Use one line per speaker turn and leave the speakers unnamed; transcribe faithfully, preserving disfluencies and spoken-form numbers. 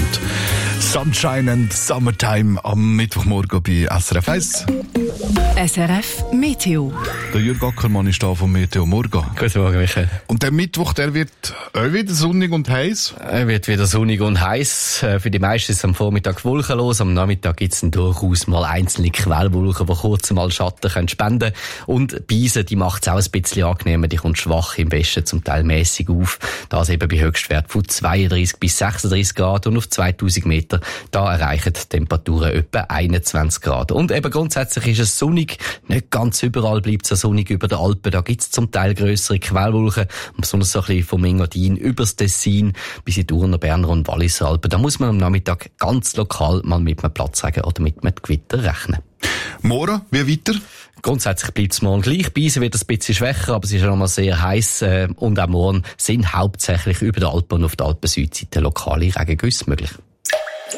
Grad. Sunshine and Summertime am Mittwochmorgen bei S R F eins.
S R F Meteo.
Der Jürg Ackermann ist da vom Meteo Morgen.
Guten Morgen, Michael.
Und der Mittwoch, der wird auch wieder sonnig und heiß?
Er wird wieder sonnig und heiß. Für die meisten ist es am Vormittag wolkenlos. Am Nachmittag gibt es durchaus mal einzelne Quellwolken, die kurz mal Schatten können spenden können. Und Beise, die macht es auch ein bisschen angenehmer. Die kommt schwach im Westen, zum Teil mäßig auf. Das eben bei Höchstwert von zweiunddreißig bis sechsunddreißig Grad. Und auf zweitausend Meter, da erreichen die Temperaturen etwa einundzwanzig Grad. Und eben grundsätzlich ist es sonnig. Nicht ganz überall bleibt es sonnig über den Alpen. Da gibt es zum Teil grössere Quellwolken. Besonders so ein bisschen vom Engadin übers Tessin bis in die Urner, Berner und Walliser Alpen. Da muss man am Nachmittag ganz lokal mal mit einem Platzregen oder mit einem Gewitter rechnen.
Morgen, wie weiter?
Grundsätzlich bleibt es morgen gleich. Beise wird ein bisschen schwächer, aber es ist ja noch mal sehr heiß. Äh, und auch morgen sind hauptsächlich über die Alpen und auf der Alpen-Südseite lokale Regengüsse möglich.